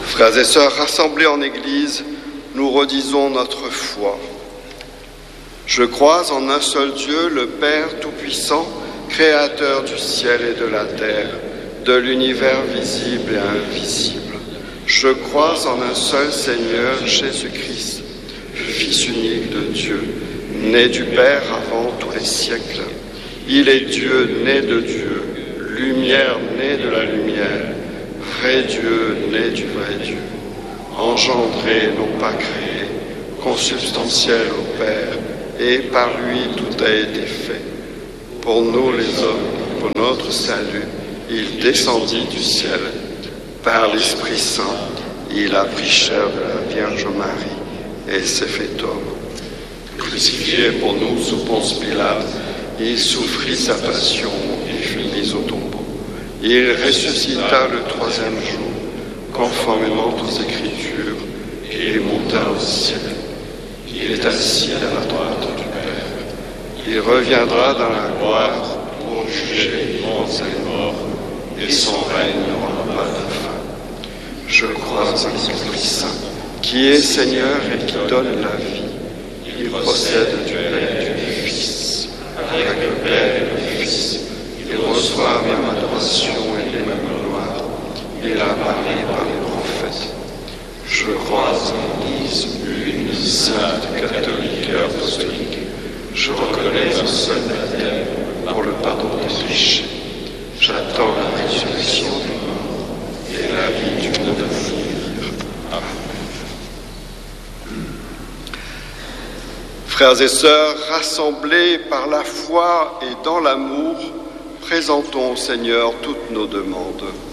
Frères et sœurs rassemblés en Église, nous redisons notre foi. Je crois en un seul Dieu, le Père Tout-Puissant, Créateur du ciel et de la terre, de l'univers visible et invisible. Je crois en un seul Seigneur, Jésus-Christ, Fils unique de Dieu, né du Père avant tous les siècles. Il est Dieu, né de Dieu, lumière née de la lumière, vrai Dieu, né du vrai Dieu, engendré, non pas créé, consubstantiel au Père, et par lui tout a été fait. Pour nous les hommes, pour notre salut, il descendit du ciel. Par l'Esprit Saint, il a pris chair de la Vierge Marie et s'est fait homme. Crucifié pour nous sous Ponce Pilate, il souffrit sa passion et fut mis au tombeau. Il ressuscita le troisième jour, conformément aux Écritures, et il monta au ciel. Il est assis à la droite du Père. Il reviendra dans la gloire pour juger les vivants et les morts, et son règne n'aura pas de fin. Je crois en l'Esprit Saint, qui est Seigneur et qui donne la vie. Il procède du Père et du Fils, avec le Père et le Fils. Il reçoit la même adoration et les mêmes gloires. Il a parlé par les prophètes. Je crois en l'Église une, sainte, catholique et apostolique. Je reconnais un seul baptême pour le pardon des péchés. J'attends la résurrection des morts et la vie du monde à venir. Amen. Frères et sœurs, rassemblés par la foi et dans l'amour, présentons au Seigneur toutes nos demandes.